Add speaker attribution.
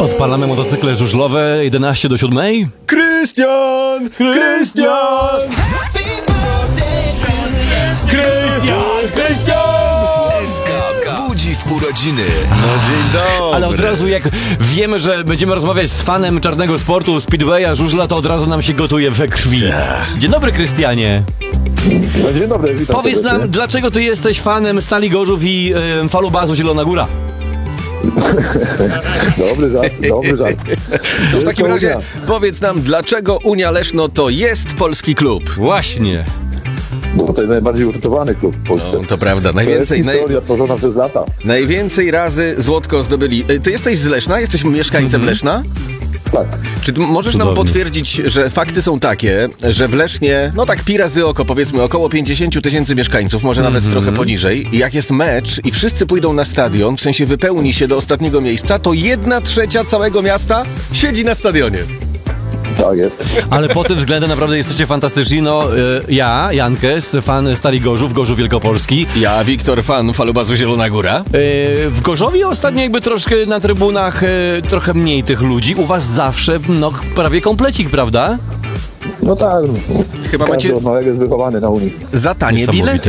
Speaker 1: Odpalamy motocykle żużlowe 11 do 7.
Speaker 2: Krystian!
Speaker 3: SK budzi w urodziny.
Speaker 2: No dzień dobry.
Speaker 1: Ale od razu jak wiemy, że będziemy rozmawiać z fanem czarnego sportu, speedwaya, żużla, to od razu nam się gotuje we krwi. Dzień dobry, Krystianie.
Speaker 4: No, dzień dobry, witam.
Speaker 1: Powiedz
Speaker 4: serdecznie.
Speaker 1: nam, dlaczego ty jesteś fanem Stali Gorzów i Falubazu Zielona Góra?
Speaker 4: Dobry żart.
Speaker 2: To w takim
Speaker 4: Wielka
Speaker 2: razie
Speaker 4: Unia.
Speaker 2: powiedz nam, dlaczego Unia Leszno to jest polski klub?
Speaker 1: Właśnie.
Speaker 4: Bo to jest najbardziej utytowany klub w Polsce.
Speaker 2: No, to prawda,
Speaker 4: To jest historia tworzona przez lata.
Speaker 2: najwięcej razy złotko zdobyli. Ty jesteś z Leszna? Jesteś mieszkańcem Leszna?
Speaker 4: Tak.
Speaker 2: Czy możesz nam
Speaker 1: Cudownie.
Speaker 2: potwierdzić, że fakty są takie, że w Lesznie, no tak pi razy oko, powiedzmy około 50 000 mieszkańców, może nawet trochę poniżej, i jak jest mecz i wszyscy pójdą na stadion, w sensie wypełni się do ostatniego miejsca, to 1/3 całego miasta siedzi na stadionie.
Speaker 4: Tak jest.
Speaker 1: Ale pod tym względem naprawdę jesteście fantastyczni. No, ja, Jankes, fan Stali Gorzów, Gorzów Wielkopolski.
Speaker 2: Ja, Wiktor, fan Falubazu Zielona Góra.
Speaker 1: W Gorzowie ostatnio jakby troszkę na trybunach trochę mniej tych ludzi. U was zawsze, no, prawie komplecik, prawda?
Speaker 4: No tak.
Speaker 2: Chyba
Speaker 4: Każdy
Speaker 2: macie
Speaker 4: od małego jest wychowany na Unii.
Speaker 2: za tanie
Speaker 1: Niesamowite.
Speaker 2: bilety.